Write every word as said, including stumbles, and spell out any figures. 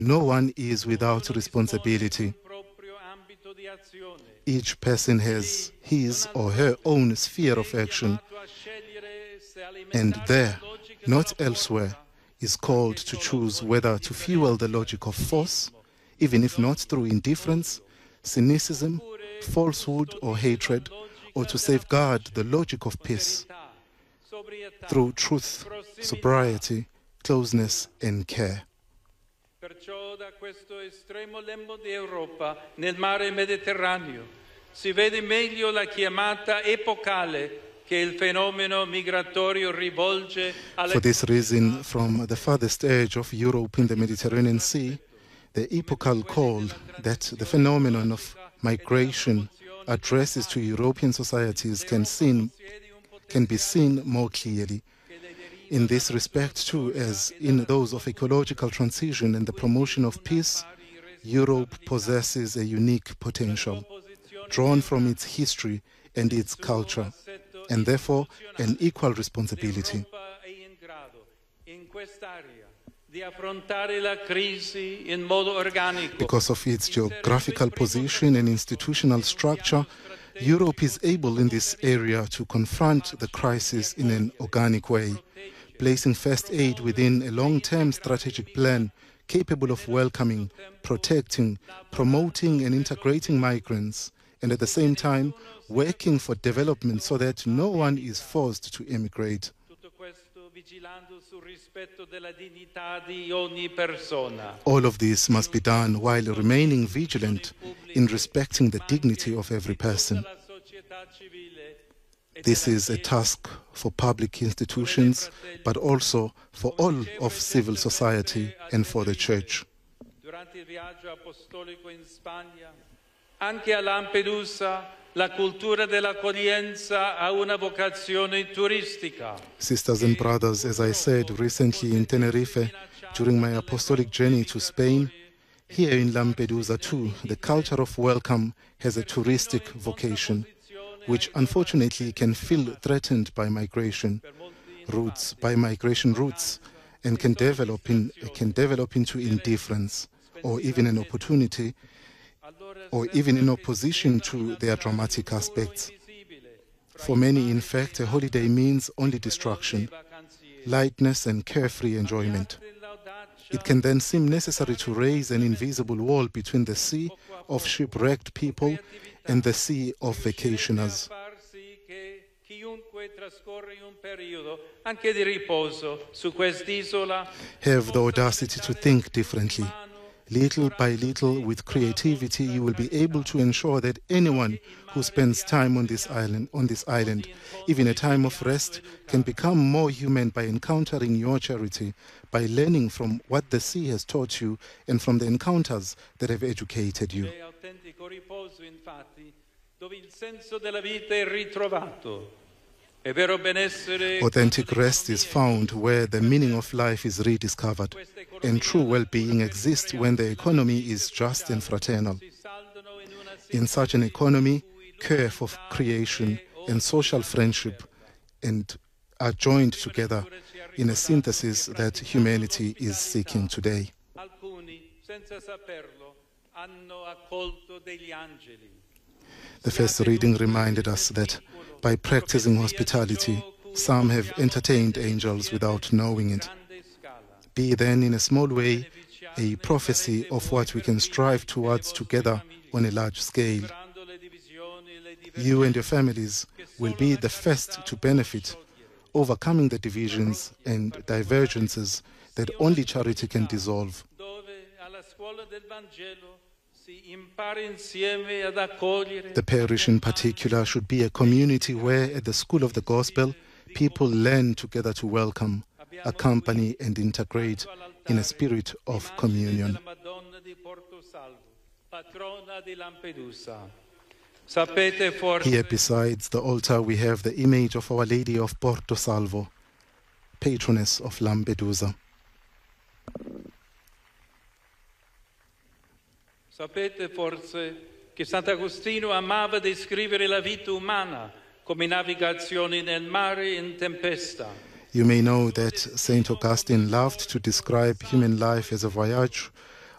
No one is without responsibility. Each person has his or her own sphere of action, and there, not elsewhere, is called to choose whether to fuel the logic of force, even if not through indifference, cynicism, falsehood, or hatred, or to safeguard the logic of peace through truth, sobriety, closeness, and care. Perciò da questo estremo lembo di Europa, nel mare Mediterraneo, si vede meglio la chiamata epocale che il fenomeno migratorio rivolge alle... For this reason, from the farthest edge of Europe in the Mediterranean Sea, the epochal call that the phenomenon of migration addresses to European societies can, seen, can be seen more clearly. In this respect, too, as in those of ecological transition and the promotion of peace, Europe possesses a unique potential, drawn from its history and its culture, and therefore an equal responsibility. Because of its geographical position and institutional structure, Europe is able in this area to confront the crisis in an organic way, placing first aid within a long-term strategic plan capable of welcoming, protecting, promoting and integrating migrants, and at the same time working for development so that no one is forced to emigrate. All of this must be done while remaining vigilant in respecting the dignity of every person. This is a task for public institutions, but also for all of civil society and for the Church. Durante il viaggio apostolico in Spagna, anche a Lampedusa, la cultura dell'accoglienza ha una vocazione turistica. Sisters and brothers, as I said recently in Tenerife, during my apostolic journey to Spain, here in Lampedusa too, the culture of welcome has a touristic vocation, which unfortunately can feel threatened by migration routes, by migration routes, and can develop in can develop into indifference, or even an opportunity, or even in opposition to their dramatic aspects. For many, in fact, a holiday means only distraction, lightness, and carefree enjoyment. It can then seem necessary to raise an invisible wall between the sea of shipwrecked people and the sea of vacationers. Have the audacity to think differently. Little by little, with creativity, you will be able to ensure that anyone who spends time on this island, on this island, even a time of rest, can become more human by encountering your charity, by learning from what the sea has taught you and from the encounters that have educated you. Authentic rest is found where the meaning of life is rediscovered, and true well-being exists when the economy is just and fraternal. In such an economy, care for creation and social friendship and are joined together in a synthesis that humanity is seeking today. The first reading reminded us that by practicing hospitality, some have entertained angels without knowing it. Be then in a small way a prophecy of what we can strive towards together on a large scale. You and your families will be the first to benefit, overcoming the divisions and divergences that only charity can dissolve. The parish in particular should be a community where, at the school of the gospel, people learn together to welcome, accompany and integrate in a spirit of communion. Here besides the altar we have the image of Our Lady of Porto Salvo, patroness of Lampedusa. Sapete forse che Sant'Agostino amava descrivere la vita umana come navigazione nel mare in tempesta. You may know that Saint Augustine loved to describe human life as a voyage